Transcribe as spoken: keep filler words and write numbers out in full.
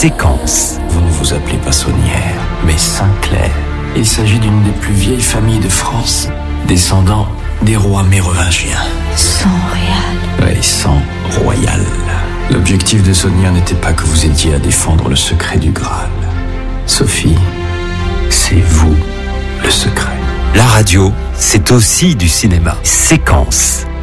Séquence. Vous ne vous appelez pas Saunière, mais Saint-Clair. Il s'agit d'une des plus vieilles familles de France, descendant des rois mérovingiens. Sang royal. Oui, sang royal. L'objectif de Saunière n'était pas que vous aidiez à défendre le secret du Graal. Sophie, c'est vous le secret. La radio, c'est aussi du cinéma. Séquence.